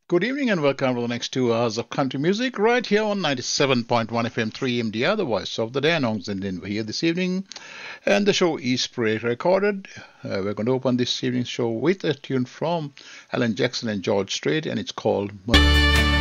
Good evening and welcome to the next 2 hours of country music right here on 97.1 FM 3MDR, the voice of the Danongs in Denver here this evening. And the show is pre-recorded. We're going to open this evening's show with a tune from Alan Jackson and George Strait, and it's called